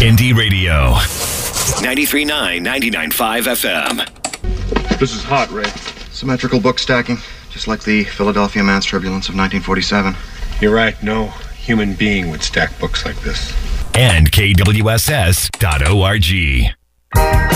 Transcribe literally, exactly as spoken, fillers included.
Indie Radio. ninety-three point nine, ninety-nine point five F M. This is hot, Ray. Symmetrical book stacking, just like the Philadelphia Man's Turbulence of nineteen forty-seven. You're right. No human being would stack books like this. And K W S S dot org.